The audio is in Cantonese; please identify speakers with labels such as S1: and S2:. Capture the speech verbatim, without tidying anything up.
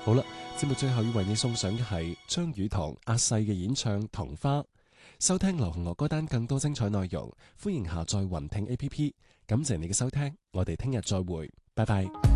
S1: 好啦，節目最後要為你送上嘅係張宇棠阿細嘅演唱《童花》。收聽流行樂歌單更多精彩內容，歡迎下載雲聽 A P P。感謝你嘅收聽，我哋聽日再會，拜拜。